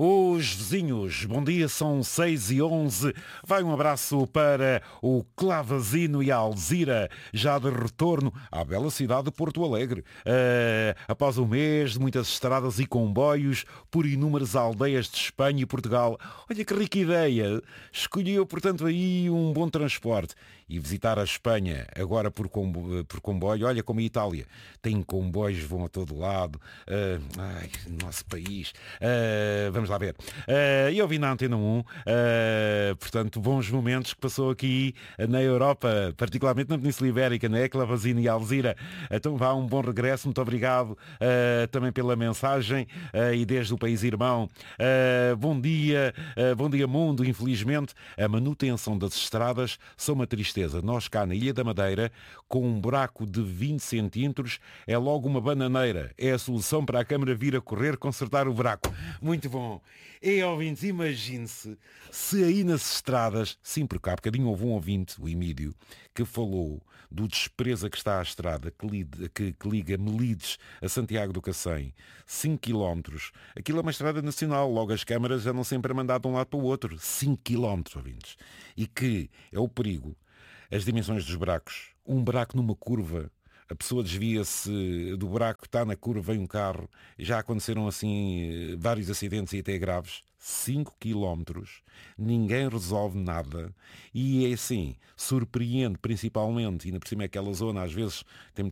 Os vizinhos, bom dia, são 6h11. Vai um abraço para o Clavazino e a Alzira, já de retorno à bela cidade de Porto Alegre. Após um mês de muitas estradas e comboios por inúmeras aldeias de Espanha e Portugal. Olha que rica ideia. Escolheu, portanto, aí um bom transporte. E visitar a Espanha agora por comboio, olha como a Itália. Tem comboios, vão a todo lado. Nosso país. Vamos lá ver. Eu vi na Antena 1, portanto, bons momentos que passou aqui na Europa, particularmente na Península Ibérica, né? Clavazina e Alzira. Então vá, um bom regresso, muito obrigado também pela mensagem e desde o país irmão. Bom dia mundo. Infelizmente, a manutenção das estradas são uma tristeza. Nós cá na Ilha da Madeira, com um buraco de 20 centímetros, é logo uma bananeira. É a solução para a Câmara vir a correr consertar o buraco. Muito bom. E ouvintes, imagine-se se aí nas estradas, sim, porque há bocadinho houve um ouvinte, o Emílio, que falou do desprezo que está à estrada que liga Melides a Santiago do Cacém, 5 quilómetros. Aquilo é uma estrada nacional, logo as câmaras já não sempre a mandar de um lado para o outro. 5 quilómetros, ouvintes. E que é o perigo, as dimensões dos buracos. Um buraco numa curva, a pessoa desvia-se do buraco, está na curva, vem um carro. Já aconteceram assim vários acidentes e até graves. 5 quilómetros, ninguém resolve nada e é assim, surpreende principalmente, e ainda por cima aquela zona às vezes tem